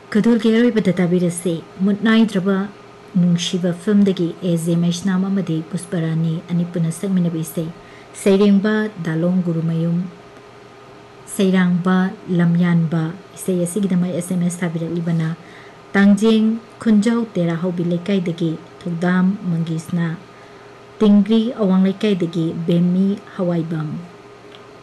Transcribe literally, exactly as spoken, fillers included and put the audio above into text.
Kadul ke aroibada tabirase mutnaidraba nungshiba filmdagi Eze Maishnam amadi Pusparani ani puna sakminabi isai Sairengba Dalong Gurumayum Sairangba Lamyanba isai asigidamai S M S tabirak Tangjeng Kunjau Tera Haubi Lekaidagi Thogdam Mangisna Tingri Awang Lekaidagi Bemi Hawaibam